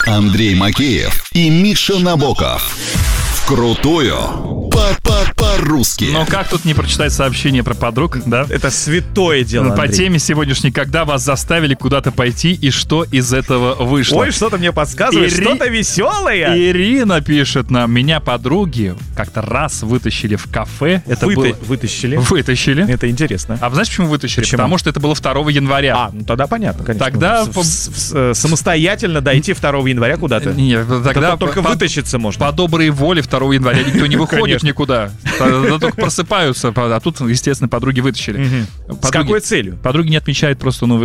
Андрей Макеев и Миша Набоков. Вкрутую по-русски. Но как тут не прочитать сообщение про подруг, да? Это святое дело, По Андрей. теме сегодняшней, когда вас заставили куда-то пойти и что из этого вышло. Ой, что-то мне подсказывает, что-то веселое. Ирина пишет нам: меня подруги как-то раз вытащили в кафе. Это было... Вытащили. Вытащили. Это интересно. А вы знаете, почему вытащили? Почему? Потому что это было 2 января. Ну тогда понятно, конечно. Тогда самостоятельно дойти 2 января куда-то. Нет, тогда только вытащиться можно. По доброй воле 2 января никто не выходит Конечно. никуда. Тогда только просыпаются. А тут, естественно, подруги вытащили. С какой целью? Подруги не отмечают просто Новый